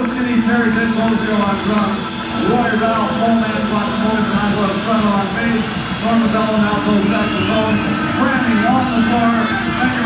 Skinny, Terry Denbozio on drums, Roy Ralph, Moleman, guacamole, Fernando Estrada on bass, Norman Bello, alto saxophone, Franny on the floor, and